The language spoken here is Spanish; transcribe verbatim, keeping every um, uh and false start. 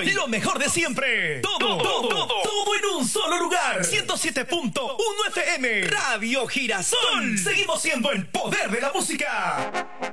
hoy. Lo mejor de siempre. Todo, todo, todo, todo en un solo lugar. ciento siete punto uno F M. Radio Girasol. Seguimos siendo el poder de la música.